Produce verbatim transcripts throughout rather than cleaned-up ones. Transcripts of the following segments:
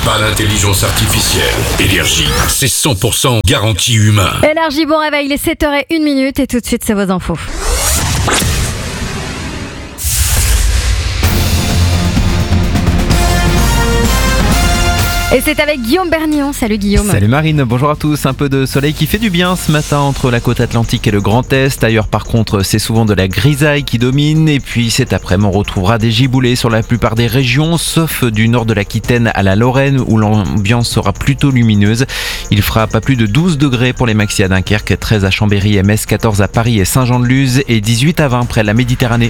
pas d'intelligence artificielle. Énergie, c'est cent pour cent garantie humain. Énergie, bon réveil, il est sept heures zéro une minute et tout de suite c'est vos infos. Et c'est avec Guillaume Bernillon. Salut Guillaume. Salut Marine, bonjour à tous. Un peu de soleil qui fait du bien ce matin entre la côte atlantique et le Grand Est. Ailleurs par contre c'est souvent de la grisaille qui domine. Et puis cet après-midi on retrouvera des giboulées sur la plupart des régions, sauf du nord de l'Aquitaine à la Lorraine où l'ambiance sera plutôt lumineuse. Il fera pas plus de douze degrés pour les maxi à Dunkerque, treize à Chambéry et Metz, quatorze à Paris et Saint-Jean-de-Luz et dix-huit à vingt près de la Méditerranée.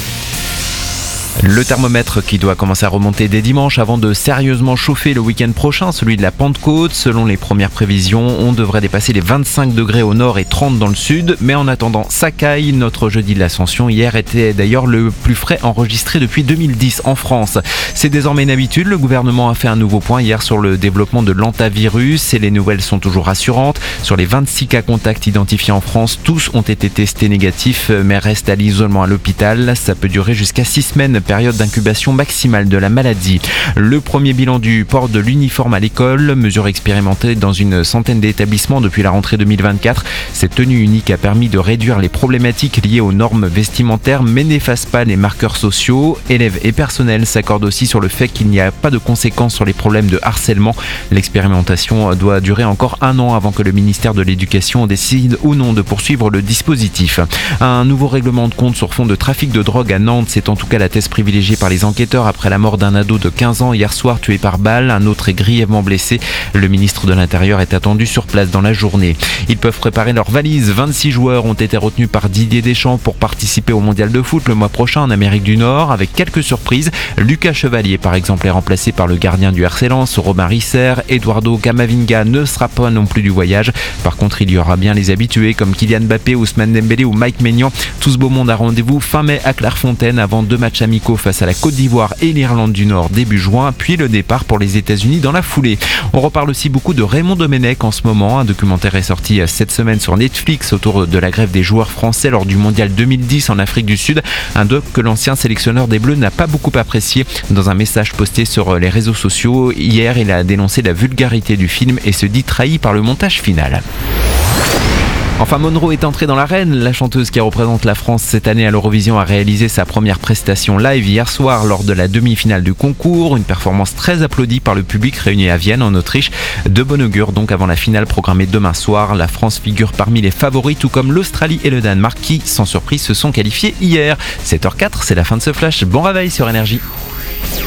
Le thermomètre qui doit commencer à remonter dès dimanche avant de sérieusement chauffer le week-end prochain, celui de la Pentecôte. Selon les premières prévisions, on devrait dépasser les vingt-cinq degrés au nord et trente dans le sud. Mais en attendant, ça caille. Notre jeudi de l'Ascension hier était d'ailleurs le plus frais enregistré depuis deux mille dix en France. C'est désormais une habitude. Le gouvernement a fait un nouveau point hier sur le développement de l'hantavirus et les nouvelles sont toujours rassurantes. Sur les vingt-six cas contacts identifiés en France, tous ont été testés négatifs mais restent à l'isolement à l'hôpital. Ça peut durer jusqu'à six semaines. Période d'incubation maximale de la maladie. Le premier bilan du port de l'uniforme à l'école, mesure expérimentée dans une centaine d'établissements depuis la rentrée deux mille vingt-quatre. Cette tenue unique a permis de réduire les problématiques liées aux normes vestimentaires mais n'efface pas les marqueurs sociaux. Élèves et personnel s'accordent aussi sur le fait qu'il n'y a pas de conséquences sur les problèmes de harcèlement. L'expérimentation doit durer encore un an avant que le ministère de l'Éducation décide ou non de poursuivre le dispositif. Un nouveau règlement de compte sur fond de trafic de drogue à Nantes, c'est en tout cas la thèse privilégié par les enquêteurs après la mort d'un ado de quinze ans hier soir tué par balle. Un autre est grièvement blessé. Le ministre de l'Intérieur est attendu sur place dans la journée. Ils peuvent préparer leurs valises. vingt-six joueurs ont été retenus par Didier Deschamps pour participer au mondial de foot le mois prochain en Amérique du Nord avec quelques surprises. Lucas Chevalier par exemple est remplacé par le gardien du R C Lens, Robin Risser. Eduardo Camavinga ne sera pas non plus du voyage. Par contre il y aura bien les habitués comme Kylian Mbappé, Ousmane Dembélé ou Mike Maignan. Tout ce beau monde a rendez-vous fin mai à Clairefontaine avant deux matchs amicaux face à la Côte d'Ivoire et l'Irlande du Nord début juin, puis le départ pour les États-Unis dans la foulée. On reparle aussi beaucoup de Raymond Domenech en ce moment. Un documentaire est sorti cette semaine sur Netflix autour de la grève des joueurs français lors du mondial deux mille dix en Afrique du Sud. Un doc que l'ancien sélectionneur des Bleus n'a pas beaucoup apprécié. Dans un message posté sur les réseaux sociaux, hier, il a dénoncé la vulgarité du film et se dit trahi par le montage final. Enfin, Monroe est entrée dans l'arène. La chanteuse qui représente la France cette année à l'Eurovision a réalisé sa première prestation live hier soir lors de la demi-finale du concours. Une performance très applaudie par le public réuni à Vienne en Autriche. De bon augure donc avant la finale programmée demain soir. La France figure parmi les favoris tout comme l'Australie et le Danemark qui, sans surprise, se sont qualifiés hier. sept heures zéro quatre, c'est la fin de ce flash. Bon réveil sur Énergie.